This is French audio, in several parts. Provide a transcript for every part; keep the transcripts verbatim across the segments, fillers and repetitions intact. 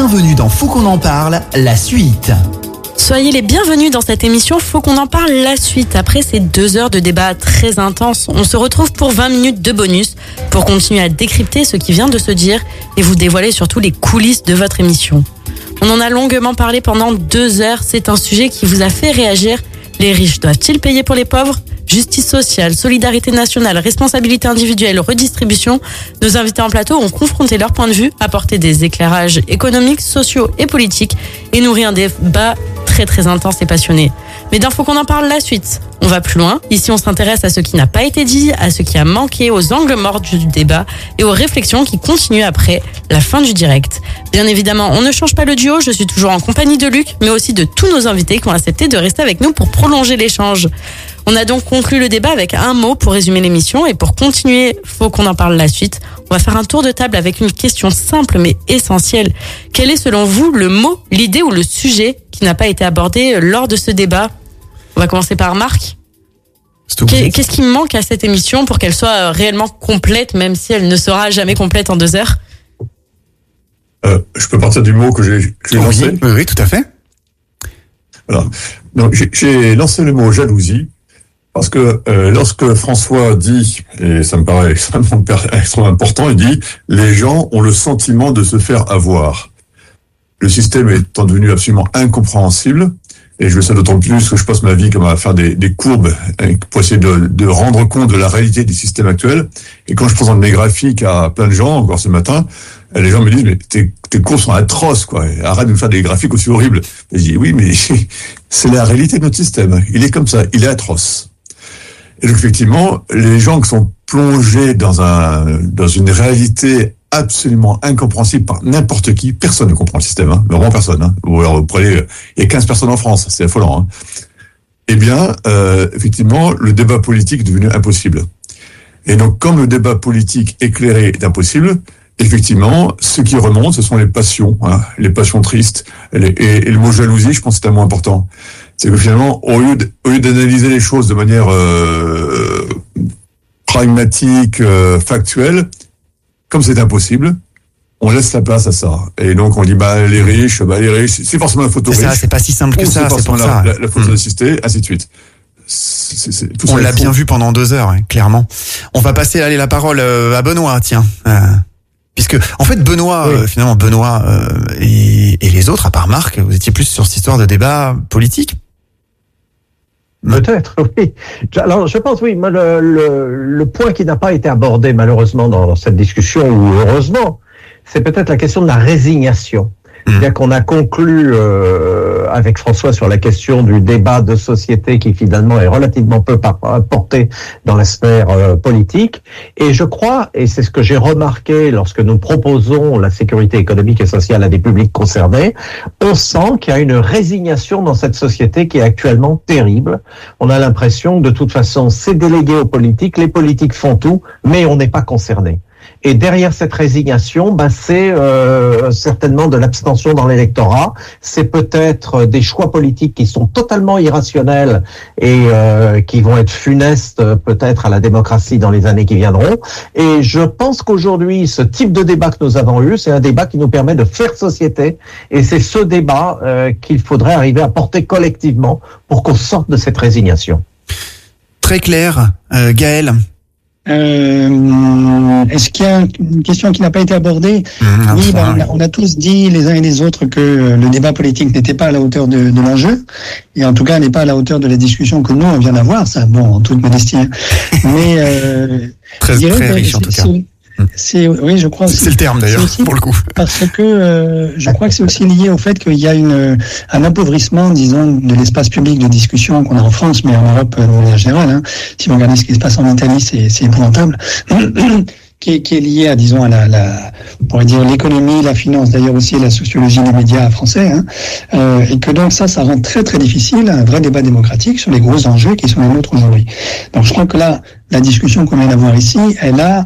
Bienvenue dans Faut qu'on en parle, la suite. Soyez les bienvenus dans cette émission, faut qu'on en parle la suite. Après ces deux heures de débat très intense, on se retrouve pour vingt minutes de bonus pour continuer à décrypter ce qui vient de se dire et vous dévoiler surtout les coulisses de votre émission. On en a longuement parlé pendant deux heures, c'est un sujet qui vous a fait réagir. Les riches doivent-ils payer pour les pauvres ? Justice sociale, solidarité nationale, responsabilité individuelle, redistribution. Nos invités en plateau ont confronté leur point de vue, apporté des éclairages économiques, sociaux et politiques et nourri un débat très très intense et passionné. Mais d'un faut qu'on en parle la suite. On va plus loin. Ici, on s'intéresse à ce qui n'a pas été dit, à ce qui a manqué, aux angles morts du débat et aux réflexions qui continuent après la fin du direct. Bien évidemment, on ne change pas le duo. Je suis toujours en compagnie de Luc, mais aussi de tous nos invités qui ont accepté de rester avec nous pour prolonger l'échange. On a donc conclu le débat avec un mot pour résumer l'émission et pour continuer, faut qu'on en parle la suite. On va faire un tour de table avec une question simple mais essentielle. Quel est selon vous le mot, l'idée ou le sujet qui n'a pas été abordé lors de ce débat ? On va commencer par Marc. Qu'est-ce qui manque à cette émission pour qu'elle soit réellement complète, même si elle ne sera jamais complète en deux heures ? euh, Je peux partir du mot que j'ai, que j'ai lancé. Oui, oui, tout à fait. Voilà. Donc, j'ai, j'ai lancé le mot jalousie. Parce que euh, lorsque François dit, et ça me paraît extrêmement, extrêmement important, il dit « les gens ont le sentiment de se faire avoir ». Le système étant devenu absolument incompréhensible, et je le sais d'autant plus que je passe ma vie comme à faire des, des courbes pour essayer de, de rendre compte de la réalité du système actuel. Et quand je présente mes graphiques à plein de gens, encore ce matin, les gens me disent « mais tes, tes cours sont atroces, quoi. Arrête de me faire des graphiques aussi horribles ». Et je dis « oui, mais c'est la réalité de notre système. Il est comme ça, il est atroce ». Et donc, effectivement, les gens qui sont plongés dans un dans une réalité absolument incompréhensible par n'importe qui, personne ne comprend le système, hein, vraiment personne. Hein. Ou alors, vous prenez, il y a quinze personnes en France, c'est affolant. Hein. Eh bien, euh, effectivement, le débat politique est devenu impossible. Et donc, comme le débat politique éclairé est impossible, effectivement, ce qui remonte, ce sont les passions, hein, les passions tristes. Et, les, et, et le mot jalousie, je pense, c'est un mot important. C'est que finalement, au lieu, de, au lieu d'analyser les choses de manière euh, pragmatique, euh, factuelle, comme c'est impossible, on laisse la place à ça. Et donc on dit bah les riches, bah les riches, c'est forcément la faute aux riches. C'est ça, c'est pas si simple que ça, c'est pour la, ça. La, la faute mmh. d'assister, ainsi de suite. C'est, c'est, tout on ça l'a bien vu pendant deux heures, hein, clairement. On va passer allez, la parole à Benoît, tiens. Euh, puisque en fait Benoît, oui. euh, finalement Benoît euh, et, et les autres, à part Marc, vous étiez plus sur cette histoire de débat politique. Peut-être, oui. Alors, je pense, oui, le, le, le point qui n'a pas été abordé, malheureusement, dans cette discussion, ou heureusement, c'est peut-être la question de la résignation. Mmh. C'est-à-dire qu'on a conclu euh, avec François sur la question du débat de société qui, finalement, est relativement peu porté dans la sphère euh, politique. Et je crois, et c'est ce que j'ai remarqué lorsque nous proposons la sécurité économique et sociale à des publics concernés, on sent qu'il y a une résignation dans cette société qui est actuellement terrible. On a l'impression que, de toute façon, c'est délégué aux politiques, les politiques font tout, mais on n'est pas concerné. Et derrière cette résignation, ben c'est euh, certainement de l'abstention dans l'électorat. C'est peut-être des choix politiques qui sont totalement irrationnels et euh, qui vont être funestes peut-être à la démocratie dans les années qui viendront. Et je pense qu'aujourd'hui, ce type de débat que nous avons eu, c'est un débat qui nous permet de faire société. Et c'est ce débat euh, qu'il faudrait arriver à porter collectivement pour qu'on sorte de cette résignation. Très clair, euh, Gaël. Euh, est-ce qu'il y a une question qui n'a pas été abordée ? mmh, Oui, ben, on, a, on a tous dit les uns et les autres que le débat politique n'était pas à la hauteur de, de l'enjeu, et en tout cas n'est pas à la hauteur de la discussion que nous on vient d'avoir. Ça, bon, en toute modestie. Mais euh, très, très riche en tout cas. C'est, oui, je crois. C'est, c'est le terme d'ailleurs, aussi, pour le coup. Parce que euh, je crois que c'est aussi lié au fait qu'il y a une un appauvrissement, disons, de l'espace public de discussion qu'on a en France, mais en Europe de manière générale. Hein. Si vous regardez ce qui se passe en Italie, c'est, c'est épouvantable. qui, est, qui est lié à, disons, à la, la, on pourrait dire l'économie, la finance, d'ailleurs aussi la sociologie des médias français. Hein. Euh, et que donc ça, ça rend très très difficile un vrai débat démocratique sur les gros enjeux qui sont les nôtres aujourd'hui. Donc je crois que là, la discussion qu'on vient d'avoir ici, elle a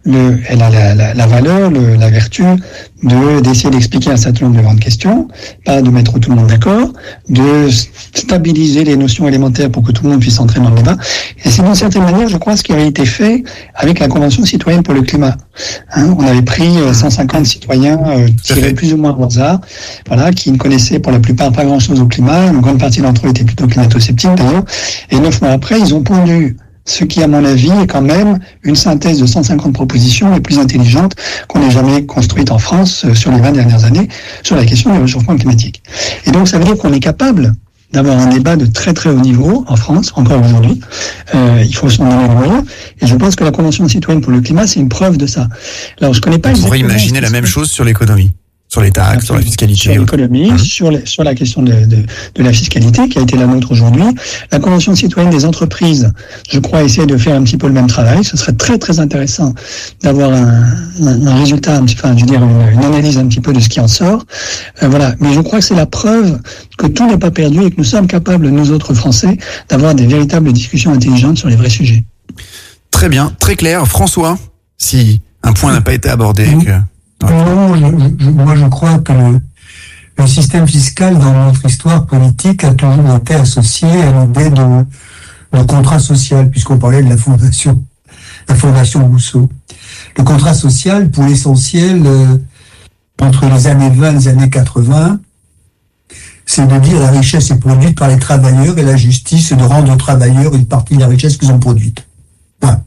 le, elle a la, la, la valeur, le, la vertu de d'essayer d'expliquer un certain nombre de grandes questions, pas de mettre tout le monde d'accord, de stabiliser les notions élémentaires pour que tout le monde puisse entrer dans le débat. Et c'est d'une certaine manière, je crois, ce qui avait été fait avec la Convention citoyenne pour le climat. Hein, on avait pris cent cinquante citoyens euh, tirés plus ou moins au hasard, voilà, qui ne connaissaient pour la plupart pas grand-chose au climat. Une grande partie d'entre eux étaient plutôt climato-sceptiques d'ailleurs. Et neuf mois après, ils ont pondu ce qui, à mon avis, est quand même une synthèse de cent cinquante propositions les plus intelligentes qu'on ait jamais construites en France euh, sur les vingt dernières années sur la question du réchauffement climatique. Et donc, ça veut dire qu'on est capable d'avoir un débat de très très haut niveau en France, encore aujourd'hui. Euh, il faut s'en donner les moyens. Et je pense que la Convention citoyenne pour le climat, c'est une preuve de ça. Alors, je connais pas On pourrait imaginer la même chose sur l'économie. Sur les taxes, sur la fiscalité. Sur l'économie, mmh. sur, les, sur la question de, de, de la fiscalité qui a été la nôtre aujourd'hui. La Convention citoyenne des entreprises, je crois, essaie de faire un petit peu le même travail. Ce serait très très intéressant d'avoir un, un, un résultat, enfin, je veux dire, une, une analyse un petit peu de ce qui en sort. Euh, voilà. Mais je crois que c'est la preuve que tout n'est pas perdu et que nous sommes capables, nous autres Français, d'avoir des véritables discussions intelligentes sur les vrais sujets. Très bien, très clair. François, si un point n'a pas été abordé, mmh. que... Non, je, je, moi je crois que le, le système fiscal dans notre histoire politique a toujours été associé à l'idée de, de contrat social, puisqu'on parlait de la fondation, la fondation Rousseau. Le contrat social, pour l'essentiel, euh, entre les années vingt et les années quatre-vingts, c'est de dire la richesse est produite par les travailleurs et la justice, c'est de rendre aux travailleurs une partie de la richesse qu'ils ont produite. Point.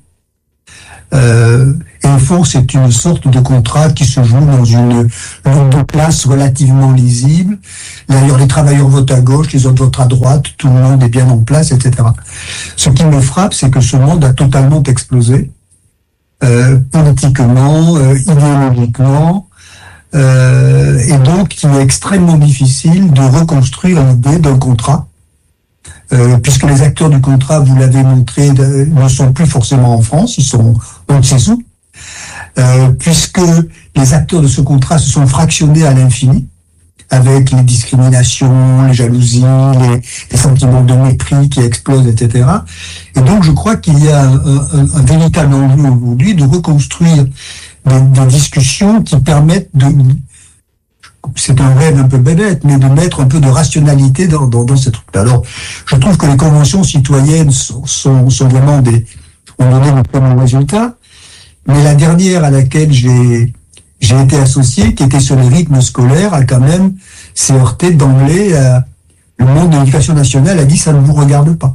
Euh, et au fond, c'est une sorte de contrat qui se joue dans une lutte de classe relativement lisible. D'ailleurs, les travailleurs votent à gauche, les autres votent à droite, tout le monde est bien en place, et cetera. Ce qui me frappe, c'est que ce monde a totalement explosé, euh, politiquement, euh, idéologiquement, euh, et donc il est extrêmement difficile de reconstruire l'idée d'un contrat. Euh, puisque les acteurs du contrat, vous l'avez montré, de, ne sont plus forcément en France, ils sont on ne sait où, euh, puisque les acteurs de ce contrat se sont fractionnés à l'infini, avec les discriminations, les jalousies, les, les sentiments de mépris qui explosent, et cetera. Et donc je crois qu'il y a un, un, un véritable enjeu aujourd'hui de reconstruire des, des discussions qui permettent de... C'est un rêve un peu bébête, mais de mettre un peu de rationalité dans, dans, dans ces trucs-là. Alors, je trouve que les conventions citoyennes sont, sont, sont vraiment des, ont donné de très bons résultats, mais la dernière à laquelle j'ai, j'ai été associé, qui était sur les rythmes scolaires, a quand même s'est heurté d'emblée à, le monde de l'éducation nationale a dit ça ne vous regarde pas.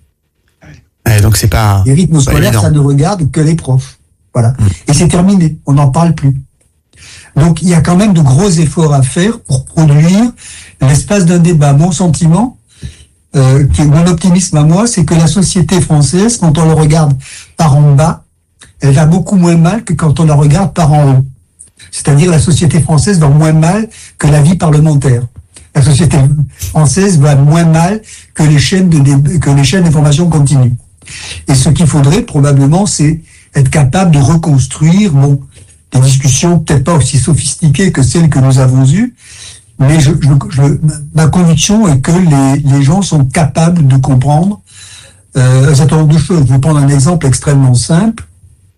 Et donc c'est pas. Les rythmes scolaires, évident. Ça ne regarde que les profs. Voilà. Mmh. Et c'est terminé. On n'en parle plus. Donc, il y a quand même de gros efforts à faire pour produire l'espace d'un débat. Mon sentiment, euh, qui est mon optimisme à moi, c'est que la société française, quand on le regarde par en bas, elle va beaucoup moins mal que quand on la regarde par en haut. C'est-à-dire, la société française va moins mal que la vie parlementaire. La société française va moins mal que les chaînes de dé- que les chaînes d'information continue. Et ce qu'il faudrait probablement, c'est être capable de reconstruire, bon, des discussions peut-être pas aussi sophistiquées que celles que nous avons eues, mais je, je, je, ma conviction est que les, les gens sont capables de comprendre euh, un certain nombre de choses. Je vais prendre un exemple extrêmement simple.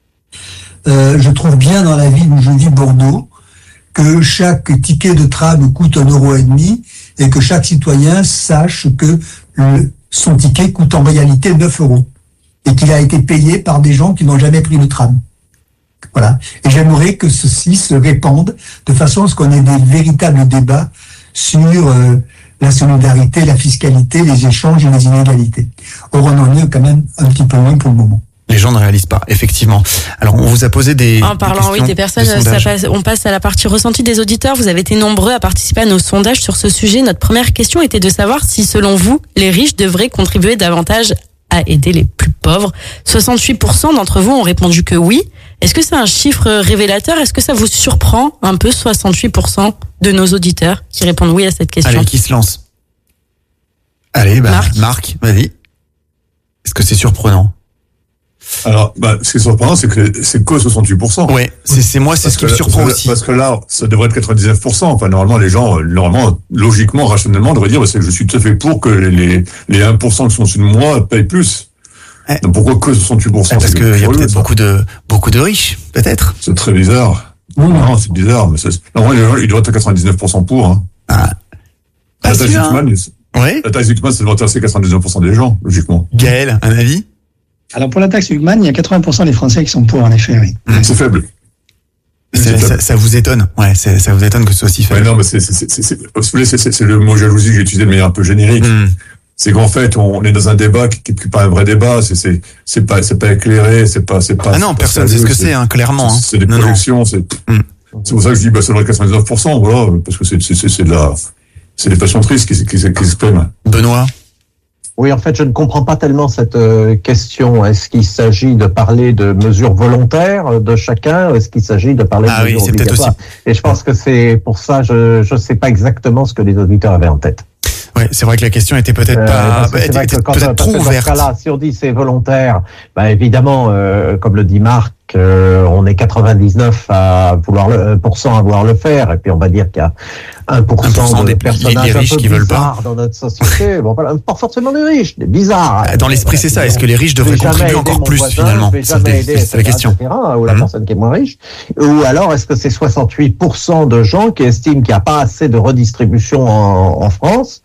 Euh, je trouve bien dans la ville où je vis, Bordeaux, que chaque ticket de tram coûte un euro et demi et que chaque citoyen sache que le, son ticket coûte en réalité neuf euros et qu'il a été payé par des gens qui n'ont jamais pris le tram. Voilà. Et j'aimerais que ceci se répande de façon à ce qu'on ait des véritables débats sur euh, la solidarité, la fiscalité, les échanges et les inégalités. Or, on en est quand même un petit peu loin pour le moment. Les gens ne réalisent pas, effectivement. Alors, on vous a posé des En parlant, des oui, des personnes, ça passe, on passe à la partie ressentie des auditeurs. Vous avez été nombreux à participer à nos sondages sur ce sujet. Notre première question était de savoir si, selon vous, les riches devraient contribuer davantage à aider les plus pauvres. soixante-huit pour cent d'entre vous ont répondu que oui. Est-ce que c'est un chiffre révélateur? Est-ce que ça vous surprend un peu, soixante-huit pour cent de nos auditeurs qui répondent oui à cette question? Allez, qui se lance? Allez, bah, Marc, Marc, vas-y. Est-ce que c'est surprenant? Alors, bah, ce qui est surprenant, c'est que c'est que soixante-huit pour cent. Ouais, c'est, c'est moi, c'est Parce ce qui que, me surprend parce que, aussi. Parce que là, ça devrait être quatre-vingt-dix-neuf pour cent. Enfin, normalement, les gens, normalement, logiquement, rationnellement, devraient dire, bah, c'est, je suis tout à fait pour que les, les un pour cent qui sont au-dessus de moi payent plus. Ouais. Donc pourquoi que soixante-huit pour cent? Parce qu'il y a peut-être ça. beaucoup de, beaucoup de riches, peut-être. C'est très bizarre. Non, non, c'est bizarre, mais c'est, non, les gens, ils doivent être à quatre-vingt-dix-neuf pour cent pour, hein. Ah. La taxe sûr, Huckman, Oui. la taxe Huckman, ça doit intéresser quatre-vingt-dix-neuf pour cent des gens, logiquement. Gaël, un avis? Alors pour la taxe Huckman, il y a quatre-vingts pour cent des Français qui sont pour, en effet, oui. Mmh. C'est faible. C'est, ça, ça vous étonne? Ouais, c'est, ça vous étonne que ce soit aussi faible. Ouais, non, mais c'est, c'est, c'est, c'est, c'est, c'est, c'est, c'est le mot jalousie que j'ai utilisé de manière un peu générique. Mmh. C'est qu'en fait, on est dans un débat qui n'est pas un vrai débat, c'est, c'est, c'est pas, c'est pas éclairé, c'est pas, c'est pas. Ah non, personne ne sait ce que c'est, c'est hein, clairement. C'est, c'est hein. des non, projections, non. c'est, mmh. c'est pour ça que je dis, bah, ça doit être quatre-vingt-dix-neuf pour cent, voilà, parce que c'est, c'est, c'est, c'est de la, c'est des passions tristes qui, qui, qui s'expriment. Benoît? Oui, en fait, je ne comprends pas tellement cette euh, question. Est-ce qu'il s'agit de parler de mesures volontaires de chacun, ou est-ce qu'il s'agit de parler ah de oui, mesures c'est peut-être obligatoires? aussi. Et je pense que c'est pour ça, je ne sais pas exactement ce que les auditeurs avaient en tête. Ouais, c'est vrai que la question était peut-être Euh, pas, c'est vrai était que quand, peut-être parce trop que dans ouverte. ce cas-là, si on dit c'est volontaire, bah évidemment, euh, comme le dit Marc, euh, on est quatre-vingt-dix-neuf à vouloir le, pour cent à vouloir le faire, et puis on va dire qu'il y a un pour cent de des personnages les riches un peu qui veulent bizarres pas. dans notre société. Bon, voilà, pas forcément des riches, des bizarres. Dans l'esprit, c'est ça. Est-ce que les riches devraient contribuer encore plus, voisin, finalement? C'est la question. et cetera, ou la mmh. personne qui est moins riche. Ou alors, est-ce que c'est soixante-huit pour cent de gens qui estiment qu'il n'y a pas assez de redistribution en, en France,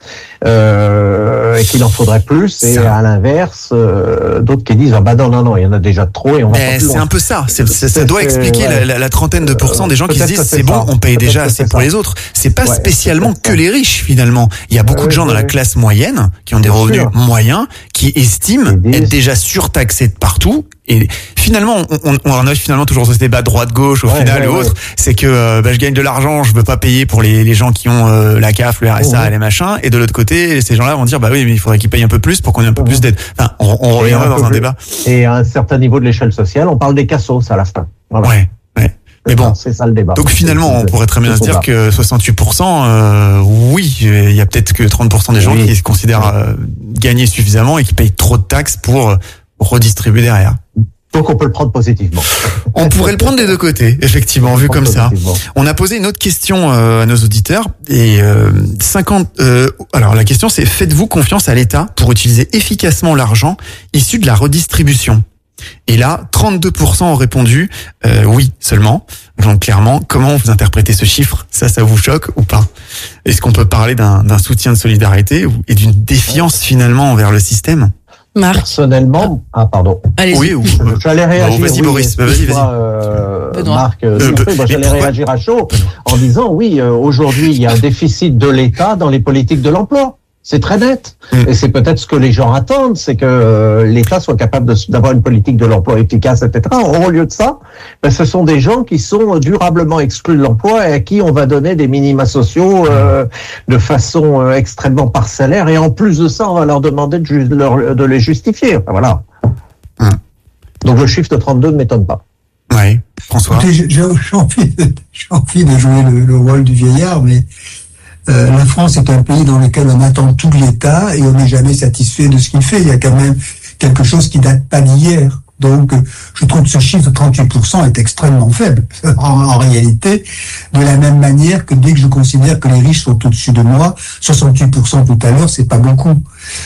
euh, et qu'il en faudrait plus, et ça. À l'inverse, euh, d'autres qui disent, ah bah non, non, non, il y en a déjà trop et on va pas plus loin. C'est un peu ça. C'est, c'est, ça doit expliquer ouais. la, la, la trentaine de pourcents des gens qui se disent, c'est, c'est bon, on paye déjà assez pour les autres. C'est pas ouais, spécialement que les riches, finalement. Il y a beaucoup euh, de gens ouais, dans la classe moyenne, qui ont des revenus sûr. moyens, qui estiment être déjà surtaxés de partout. Et finalement, on, on en a finalement toujours ce débat droite-gauche au ouais, final ouais, ou autre. Ouais. C'est que euh, bah, je gagne de l'argent, je veux pas payer pour les, les gens qui ont euh, la C A F, le R S A, ouais. les machins. Et de l'autre côté, ces gens-là vont dire bah oui, mais il faudrait qu'ils payent un peu plus pour qu'on ait un peu ouais. plus d'aide. Enfin, on, on reviendra dans un plus. débat. Et à un certain niveau de l'échelle sociale, on parle des cassos à la fin. Voilà. Ouais. ouais. Mais bon, c'est ça le débat. Donc finalement, on pourrait très bien se dire que soixante-huit pour cent, euh, oui, il y a peut-être que trente pour cent des gens oui. qui se considèrent euh, gagner suffisamment et qui payent trop de taxes pour euh, redistribuer derrière. Donc on peut le prendre positivement. On pourrait le prendre des deux côtés, effectivement, vu comme ça. On a posé une autre question euh, à nos auditeurs et euh, cinquante. Euh, alors la question c'est faites-vous confiance à l'État pour utiliser efficacement l'argent issu de la redistribution? Et là, trente-deux pour cent ont répondu euh, oui seulement. Donc clairement, comment vous interprétez ce chiffre? Ça, ça vous choque ou pas? Est-ce qu'on peut parler d'un, d'un soutien de solidarité et d'une défiance finalement envers le système? Marc. Personnellement, ah pardon. Allez-y. Oui, ou, j'allais réagir. Bon, vas-y, oui, Boris, vas-y, vas-y. Euh, Marc, euh, euh, moi, j'allais réagir à chaud en disant oui, euh, aujourd'hui il y a un déficit de l'État dans les politiques de l'emploi. C'est très net. Mmh. Et c'est peut-être ce que les gens attendent, c'est que euh, l'État soit capable de, d'avoir une politique de l'emploi efficace, et cetera. Au lieu de ça, ben, ce sont des gens qui sont durablement exclus de l'emploi et à qui on va donner des minima sociaux euh, de façon euh, extrêmement parcellaire. Et en plus de ça, on va leur demander de, ju- leur, de les justifier. Enfin, voilà. Mmh. Donc le chiffre de trente-deux ne m'étonne pas. Oui, François. Écoutez, j'ai, j'ai, envie de, j'ai envie de jouer le, le rôle du vieillard, mais Euh, la France est un pays dans lequel on attend tout de l'État et on n'est jamais satisfait de ce qu'il fait. Il y a quand même quelque chose qui date pas d'hier. Donc, euh, je trouve que ce chiffre de trente-huit pour cent est extrêmement faible. En, en réalité, de la même manière que dès que je considère que les riches sont au-dessus de moi, soixante-huit pour cent tout à l'heure, c'est pas beaucoup.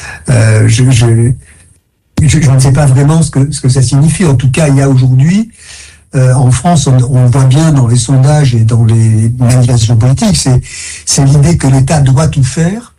Euh, je, je, je, je ne sais pas vraiment ce que, ce que ça signifie. En tout cas, il y a aujourd'hui, Euh, en France, on, on voit bien dans les sondages et dans les manifestations politiques, c'est, c'est l'idée que l'État doit tout faire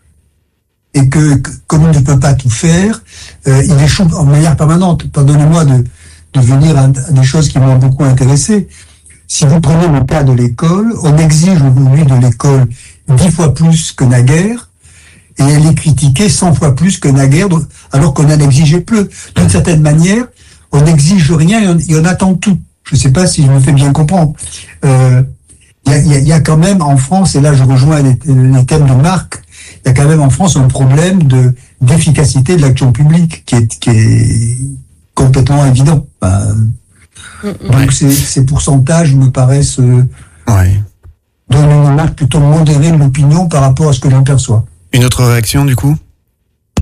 et que, que comme il ne peut pas tout faire, euh, il échoue en manière permanente. Pardonnez-moi de, de venir à, à des choses qui m'ont beaucoup intéressé. Si vous prenez le cas de l'école, on exige aujourd'hui de l'école dix fois plus que naguère et elle est critiquée cent fois plus que naguère alors qu'on en exigeait peu. D'une certaine manière, on n'exige rien et on, et on attend tout. Je ne sais pas si je me fais bien comprendre. Euh, y a, y a, y a quand même en France, et là je rejoins les, les thèmes de Marc, il y a quand même en France un problème de d'efficacité de l'action publique qui est, qui est complètement évident. Euh, mmh, donc ouais. ces, ces pourcentages me paraissent euh, ouais. donner une image plutôt modérée de l'opinion par rapport à ce que l'on perçoit. Une autre réaction du coup?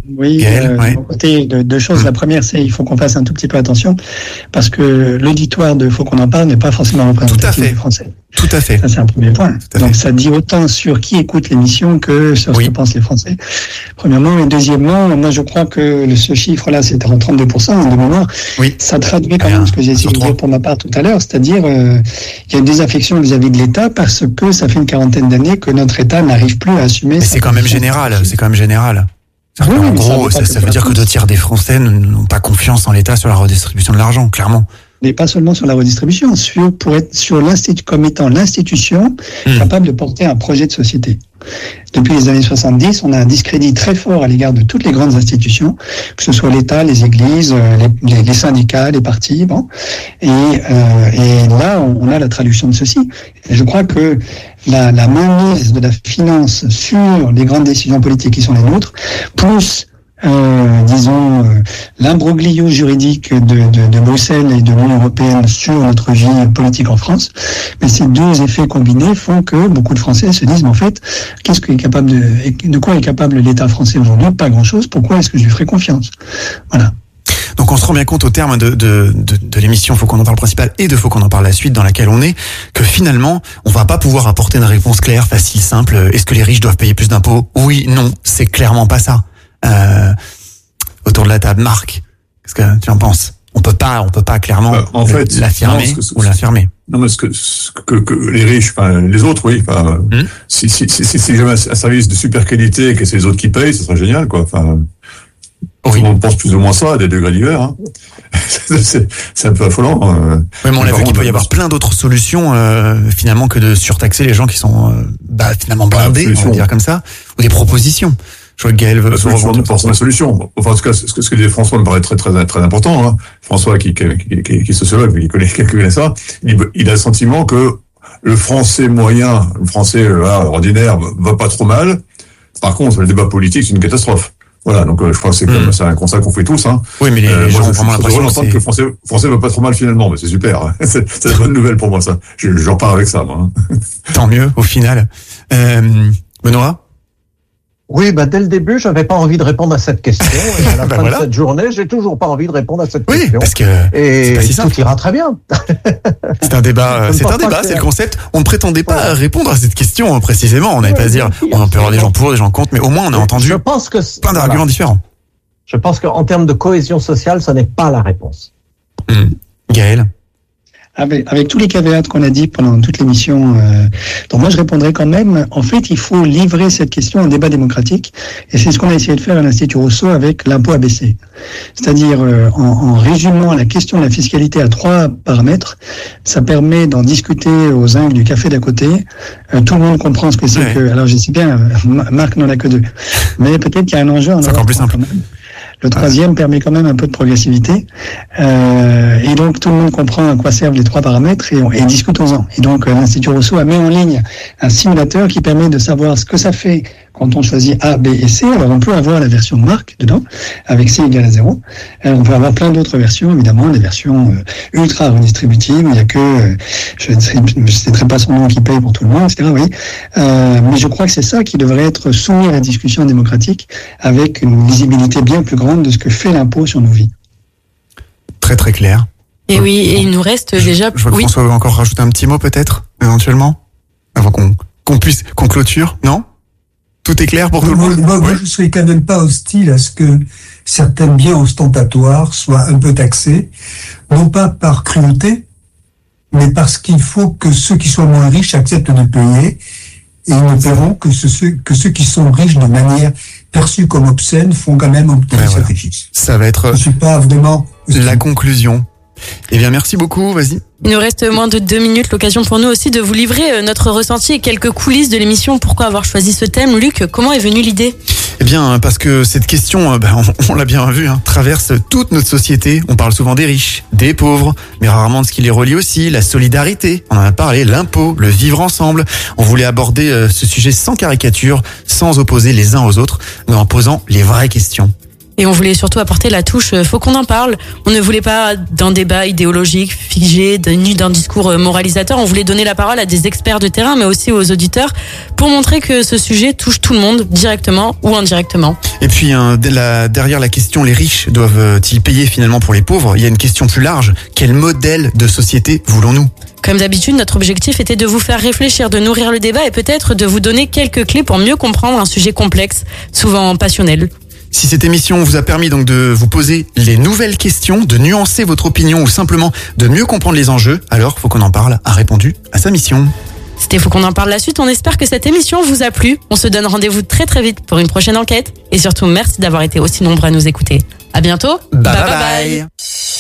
Oui, Gaël, euh, ouais. de mon côté, deux, deux choses. Mmh. La première, c'est il faut qu'on fasse un tout petit peu attention parce que l'auditoire de Faut qu'on en parle n'est pas forcément représentatif fait. du français. Tout à fait. Ça, c'est un premier point. à Donc, fait. ça dit autant sur qui écoute l'émission que sur ce Oui. que pensent les Français. Premièrement. Et deuxièmement, moi, je crois que le- ce chiffre-là, c'était en trente-deux pour cent de mémoire. Oui. Ça traduit quand Rien. même ce que j'ai essayé Sur de trois. dire pour ma part tout à l'heure. C'est-à-dire, euh, il y a une désaffection vis-à-vis de l'État parce que ça fait une quarantaine d'années que notre État n'arrive plus à assumer. Mais sa c'est quand même position. général. C'est quand même général. Oui, en oui, mais ça gros, veut ça, pas ça que veut pour dire la que deux France. tiers des Français n'ont pas confiance en l'État sur la redistribution de l'argent, clairement. Mais pas seulement sur la redistribution, sur, pour être, sur l'institut, comme étant l'institution Mmh. capable de porter un projet de société. Depuis les années soixante-dix, on a un discrédit très fort à l'égard de toutes les grandes institutions, que ce soit l'État, les églises, euh, les, les, les syndicats, les partis, bon. Et, euh, et là, on, on a la traduction de ceci. Et je crois que la, la mainmise de la finance sur les grandes décisions politiques qui sont les nôtres, plus Euh, disons, euh, l'imbroglio juridique de, de, de Bruxelles et de l'Union européenne sur notre vie politique en France, mais ces deux effets combinés font que beaucoup de Français se disent, mais en fait, qu'est-ce qu'il est capable de, de quoi est capable l'État français aujourd'hui? Pas grand-chose. Pourquoi est-ce que je lui ferai confiance? Voilà. Donc on se rend bien compte au terme de, de, de, de l'émission Faut qu'on en parle principale et de Faut qu'on en parle la suite dans laquelle on est, que finalement, on va pas pouvoir apporter une réponse claire, facile, simple. Est-ce que les riches doivent payer plus d'impôts? Oui, non, c'est clairement pas ça. Euh, autour de la table, Marc, qu'est-ce que tu en penses? On peut pas, on peut pas clairement Bah, en fait, l'affirmer non, ce que- ce- ou l'affirmer. Non, mais ce que, ce que, que les riches, enfin, les autres, oui, enfin, Hmm. si, si, si, si, si jamais un service de super qualité et que c'est les autres qui payent, ce serait génial, quoi. Enfin, Oui. tout le monde pense plus ou moins ça à des degrés divers, hein. c'est, c'est un peu affolant. Euh. Oui, mais on a Par vu qu'il contre, peut y avoir plein d'autres solutions euh, finalement que de surtaxer les gens qui sont euh, bah, finalement Bah, blindés, on solution. va dire comme ça, ou des propositions. Je vois que Gaël veut La veut solution, rebondir. forcément la solution. Enfin, en tout cas, ce que, ce que dit François me paraît très, très, très important, hein. François, qui, qui, qui, qui, qui est sociologue, qui connaît, qui connaît ça, il, il a le sentiment que le français moyen, le français, euh, voilà, ordinaire, va pas trop mal. Par contre, le débat politique, c'est une catastrophe. Voilà, donc euh, je crois que c'est, comme, Mm. c'est un constat qu'on fait tous. Hein. Oui, mais les, Euh, les moi, gens je ont suis vraiment très l'impression heureux que d'entendre que le c'est... français, français va pas trop mal finalement, mais c'est super. c'est, c'est la bonne nouvelle pour moi, ça. Je, je repars avec ça, moi. Hein. Tant mieux au final. Euh, Benoît? Oui, bah, dès le début, j'avais pas envie de répondre à cette question. Et à la Bah fin voilà. de cette journée, j'ai toujours pas envie de répondre à cette Oui, question. parce que c'est Et pas si simple. tout ira très bien. C'est un débat, Je ne c'est pense un pas débat, que- c'est le concept. On ne prétendait pas Voilà. répondre à cette question précisément. On n'avait Oui, pas à dire, oui, on peut y avoir des gens pour, des gens contre, mais au moins on a entendu Je pense que plein voilà. d'arguments différents. Je pense qu'en termes de cohésion sociale, ce n'est pas la réponse. Hum. Gaël? Avec, avec tous les caveats qu'on a dit pendant toute l'émission, euh, donc moi je répondrais quand même, en fait il faut livrer cette question en débat démocratique, et c'est ce qu'on a essayé de faire à l'Institut Rousseau avec l'impôt A B C. C'est-à-dire euh, en, en résumant la question de la fiscalité à trois paramètres, ça permet d'en discuter aux zincs du café d'à côté, euh, tout le monde comprend ce que c'est Ouais. que, alors je sais bien, euh, Marc n'en a que deux, mais peut-être qu'il y a un enjeu en C'est avoir encore plus trois simple. quand même. Le troisième permet quand même un peu de progressivité. Euh, et donc, tout le monde comprend à quoi servent les trois paramètres et, on- et discutons-en. Et donc, euh, l'Institut Rousseau a mis en ligne un simulateur qui permet de savoir ce que ça fait quand on choisit A, B et C. Alors, on peut avoir la version Marc dedans, avec C égale à zéro. Euh, on peut avoir plein d'autres versions, évidemment, des versions euh, ultra redistributives. Il n'y a que, euh, je ne sais, je citerai pas son nom, qui paye pour tout le monde, et cetera. Oui. Euh, mais je crois que c'est ça qui devrait être soumis à la discussion démocratique avec une visibilité bien plus grande de ce que fait l'impôt sur nos vies. Très très clair. Et oui, et il nous reste déjà... Je vois que oui. François veut encore rajouter un petit mot peut-être, éventuellement, avant qu'on qu'on puisse, qu'on clôture, non? Tout est clair pour tout le Moi, monde? moi, moi, Oui. je serais quand même pas hostile à ce que certains biens ostentatoires soient un peu taxés, non pas par cruauté, mais parce qu'il faut que ceux qui soient moins riches acceptent de payer, et ils ne paieront que ceux, que ceux qui sont riches de manière perçue comme obscène font quand même obtenir Ouais, cette voilà. richesse. Ça va être Je suis pas vraiment hostile. la conclusion. Eh bien, merci beaucoup, vas-y. Il nous reste moins de deux minutes, l'occasion pour nous aussi de vous livrer euh, notre ressenti et quelques coulisses de l'émission. Pourquoi avoir choisi ce thème? Luc, comment est venue l'idée? Eh bien, parce que cette question, euh, ben, on, on l'a bien vu, hein, traverse toute notre société. On parle souvent des riches, des pauvres, mais rarement de ce qui les relie aussi, la solidarité. On en a parlé, l'impôt, le vivre ensemble. On voulait aborder euh, ce sujet sans caricature, sans opposer les uns aux autres, mais en posant les vraies questions. Et on voulait surtout apporter la touche euh, faut qu'on en parle. On ne voulait pas d'un débat idéologique figé, de- ni d'un discours euh, moralisateur. On voulait donner la parole à des experts de terrain, mais aussi aux auditeurs, pour montrer que ce sujet touche tout le monde, directement ou indirectement. Et puis hein, dès la- derrière la question les riches doivent-ils payer finalement pour les pauvres, il y a une question plus large. Quel modèle de société voulons-nous ? Comme d'habitude, notre objectif était de vous faire réfléchir, de nourrir le débat et peut-être de vous donner quelques clés pour mieux comprendre un sujet complexe, souvent passionnel. Si cette émission vous a permis donc de vous poser les nouvelles questions, de nuancer votre opinion ou simplement de mieux comprendre les enjeux, alors Faut qu'on en parle a répondu à sa mission. C'était Faut qu'on en parle la suite. On espère que cette émission vous a plu. On se donne rendez-vous très très vite pour une prochaine enquête. Et surtout, merci d'avoir été aussi nombreux à nous écouter. À bientôt. Bye bye bye.